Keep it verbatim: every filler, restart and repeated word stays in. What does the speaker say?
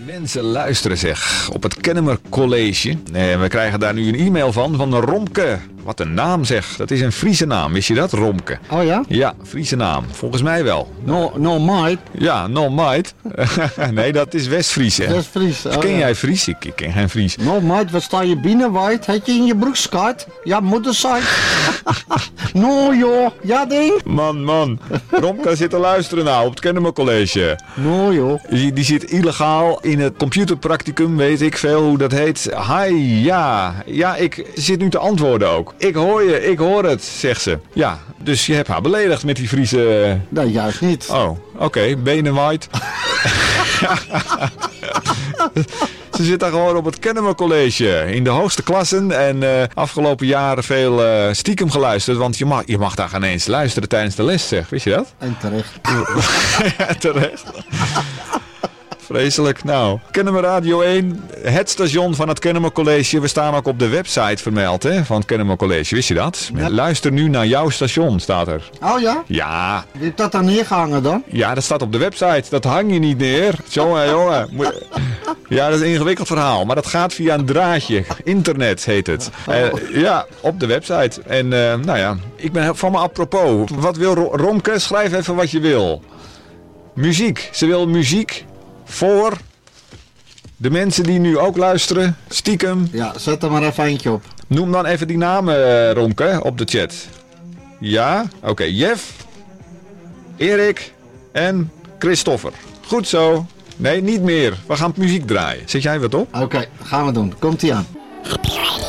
Mensen luisteren zeg, op het Kennemer College. En we krijgen daar nu een e-mail van, van Romke. Wat een naam zeg, dat is een Friese naam, wist je dat, Romke? Oh ja? Ja, Friese naam, volgens mij wel. No, no might. Ja, no might. Nee, dat is West-Fries hè. West-Fries. Oh, ken ja. jij Fries? Ik, ik ken geen Fries. No might, wat sta je binnen, wijd? Heb je in je broekskaart? Ja, moedersite. No joh, ja ding. Man, man. Romke zit te luisteren nou op het Kennemer College. No joh. Die, die zit illegaal in het computerpracticum, weet ik veel hoe dat heet. Hi, ja. Ja, ik zit nu te antwoorden ook. Ik hoor je, ik hoor het, zegt ze. Ja, dus je hebt haar beledigd met die Friese... Nee, juist niet. Oh, oké. Okay. Benen wijd. Ze zit daar gewoon op het Kennemer College. In de hoogste klassen. En uh, afgelopen jaren veel uh, stiekem geluisterd. Want je mag, je mag daar geen eens luisteren tijdens de les, zeg. Wist je dat? En terecht. Ja, terecht. Vreselijk. Nou, Kennemer Radio één, het station van het Kennemer College. We staan ook op de website vermeld hè, van het Kennemer College. Wist je dat? Ja. Luister nu naar jouw station, staat er. Oh ja? Ja. Wie heeft dat dan neergehangen dan? Ja, dat staat op de website. Dat hang je niet neer. Jongen, jongen. Ja, dat is een ingewikkeld verhaal. Maar dat gaat via een draadje. Internet heet het. Oh. Uh, ja, op de website. En uh, nou ja, ik ben van me apropos. Wat wil Romke? Schrijf even wat je wil. Muziek. Ze wil muziek. Voor de mensen die nu ook luisteren, stiekem. Ja, zet er maar even eentje op. Noem dan even die namen, Romke, op de chat. Ja, oké. Okay. Jeff, Erik en Christopher. Goed zo. Nee, niet meer. We gaan muziek draaien. Zet jij wat op? Oké, okay, gaan we doen. Komt-ie aan.